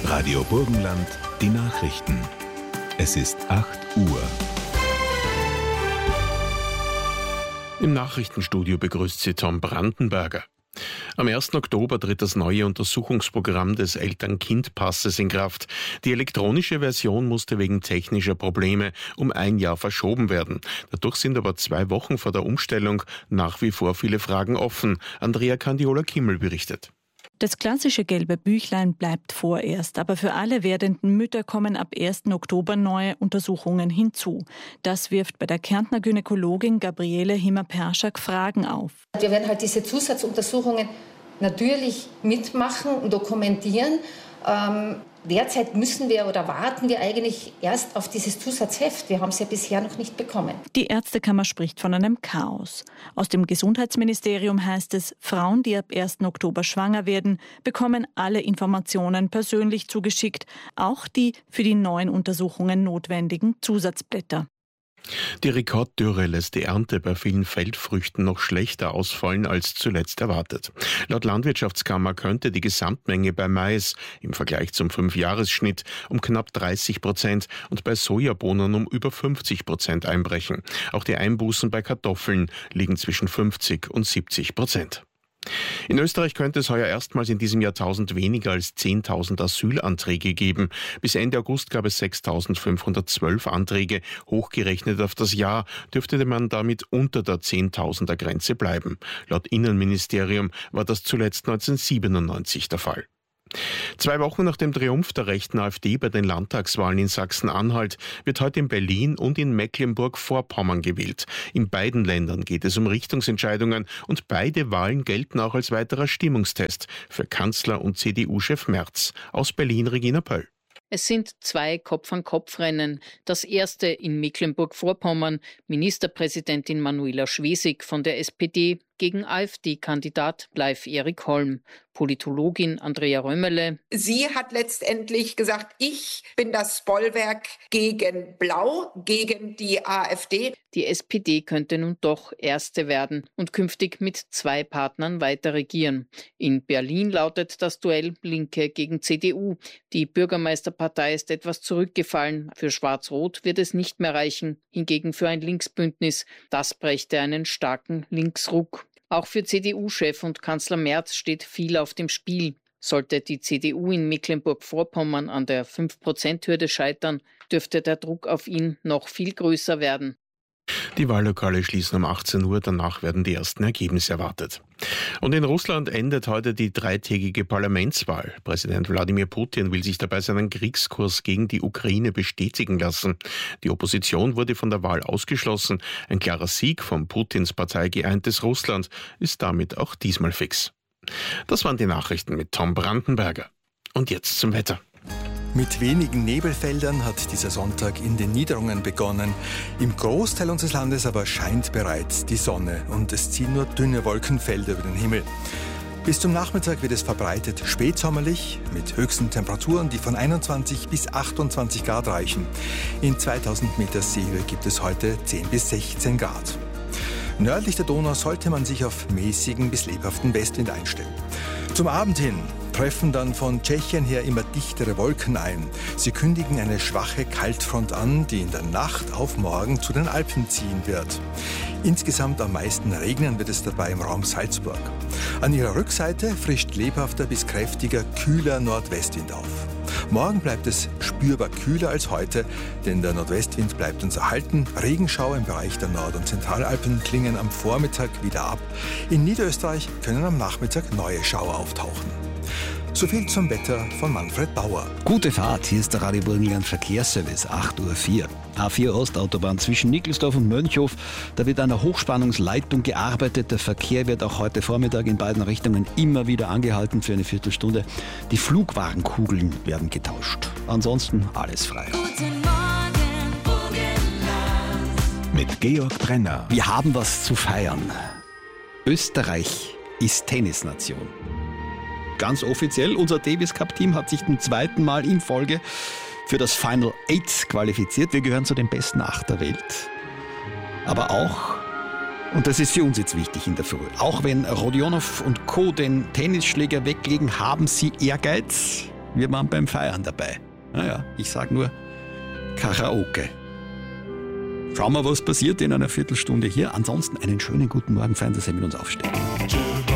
Radio Burgenland, die Nachrichten. Es ist 8 Uhr. Im Nachrichtenstudio begrüßt Sie Tom Brandenberger. Am 1. Oktober tritt das neue Untersuchungsprogramm des Eltern-Kind-Passes in Kraft. Die elektronische Version musste wegen technischer Probleme um 1 Jahr verschoben werden. Dadurch sind aber 2 Wochen vor der Umstellung nach wie vor viele Fragen offen. Andrea Candiola-Kimmel berichtet. Das klassische gelbe Büchlein bleibt vorerst, aber für alle werdenden Mütter kommen ab 1. Oktober neue Untersuchungen hinzu. Das wirft bei der Kärntner Gynäkologin Gabriele Himmer-Perschak Fragen auf. Wir werden halt diese Zusatzuntersuchungen natürlich mitmachen und dokumentieren. Derzeit warten wir eigentlich erst auf dieses Zusatzheft. Wir haben es ja bisher noch nicht bekommen. Die Ärztekammer spricht von einem Chaos. Aus dem Gesundheitsministerium heißt es, Frauen, die ab 1. Oktober schwanger werden, bekommen alle Informationen persönlich zugeschickt, auch die für die neuen Untersuchungen notwendigen Zusatzblätter. Die Rekorddürre lässt die Ernte bei vielen Feldfrüchten noch schlechter ausfallen als zuletzt erwartet. Laut Landwirtschaftskammer könnte die Gesamtmenge bei Mais im Vergleich zum 5-Jahres-Schnitt um knapp 30% und bei Sojabohnen um über 50% einbrechen. Auch die Einbußen bei Kartoffeln liegen zwischen 50% und 70%. In Österreich könnte es heuer erstmals in diesem Jahrtausend weniger als 10.000 Asylanträge geben. Bis Ende August gab es 6.512 Anträge. Hochgerechnet auf das Jahr dürfte man damit unter der 10.000er Grenze bleiben. Laut Innenministerium war das zuletzt 1997 der Fall. 2 Wochen nach dem Triumph der rechten AfD bei den Landtagswahlen in Sachsen-Anhalt wird heute in Berlin und in Mecklenburg-Vorpommern gewählt. In beiden Ländern geht es um Richtungsentscheidungen und beide Wahlen gelten auch als weiterer Stimmungstest für Kanzler und CDU-Chef Merz. Aus Berlin Regina Pöll. Es sind 2 Kopf-an-Kopf-Rennen. Das erste in Mecklenburg-Vorpommern. Ministerpräsidentin Manuela Schwesig von der SPD gegen AfD-Kandidat Leif Erik Holm. Politologin Andrea Römerle. Sie hat letztendlich gesagt, ich bin das Bollwerk gegen Blau, gegen die AfD. Die SPD könnte nun doch Erste werden und künftig mit 2 Partnern weiter regieren. In Berlin lautet das Duell Linke gegen CDU. Die Bürgermeisterpartei ist etwas zurückgefallen. Für Schwarz-Rot wird es nicht mehr reichen. Hingegen für ein Linksbündnis. Das brächte einen starken Linksruck. Auch für CDU-Chef und Kanzler Merz steht viel auf dem Spiel. Sollte die CDU in Mecklenburg-Vorpommern an der 5%-Hürde scheitern, dürfte der Druck auf ihn noch viel größer werden. Die Wahllokale schließen um 18 Uhr, danach werden die ersten Ergebnisse erwartet. Und in Russland endet heute die 3-tägige Parlamentswahl. Präsident Wladimir Putin will sich dabei seinen Kriegskurs gegen die Ukraine bestätigen lassen. Die Opposition wurde von der Wahl ausgeschlossen. Ein klarer Sieg von Putins Partei Geeintes Russland ist damit auch diesmal fix. Das waren die Nachrichten mit Tom Brandenberger. Und jetzt zum Wetter. Mit wenigen Nebelfeldern hat dieser Sonntag in den Niederungen begonnen. Im Großteil unseres Landes aber scheint bereits die Sonne und es ziehen nur dünne Wolkenfelder über den Himmel. Bis zum Nachmittag wird es verbreitet spätsommerlich mit höchsten Temperaturen, die von 21 bis 28 Grad reichen. In 2000 Meter Seehöhe gibt es heute 10 bis 16 Grad. Nördlich der Donau sollte man sich auf mäßigen bis lebhaften Westwind einstellen. Zum Abend hin treffen dann von Tschechien her immer dichtere Wolken ein. Sie kündigen eine schwache Kaltfront an, die in der Nacht auf morgen zu den Alpen ziehen wird. Insgesamt am meisten regnen wird es dabei im Raum Salzburg. An ihrer Rückseite frischt lebhafter bis kräftiger, kühler Nordwestwind auf. Morgen bleibt es spürbar kühler als heute, denn der Nordwestwind bleibt uns erhalten. Regenschauer im Bereich der Nord- und Zentralalpen klingen am Vormittag wieder ab. In Niederösterreich können am Nachmittag neue Schauer auftauchen. Soviel zum Wetter von Manfred Bauer. Gute Fahrt, hier ist der Radio Burgenland Verkehrsservice, 8.04 Uhr. A4 Ostautobahn zwischen Nickelsdorf und Mönchhof. Da wird an der Hochspannungsleitung gearbeitet. Der Verkehr wird auch heute Vormittag in beiden Richtungen immer wieder angehalten für eine Viertelstunde. Die Flugwagenkugeln werden getauscht. Ansonsten alles frei. Guten Morgen, Burgenland. Mit Georg Brenner. Wir haben was zu feiern. Österreich ist Tennisnation. Ganz offiziell, unser Davis Cup Team hat sich zum 2. Mal in Folge für das Final 8 qualifiziert. Wir gehören zu den besten 8 der Welt. Aber auch, und das ist für uns jetzt wichtig in der Früh, auch wenn Rodionov und Co. den Tennisschläger weglegen, haben sie Ehrgeiz. Wir waren beim Feiern dabei. Naja, ich sage nur Karaoke. Schauen wir, was passiert in einer Viertelstunde hier. Ansonsten einen schönen guten Morgen, fein, dass Sie mit uns aufstehen.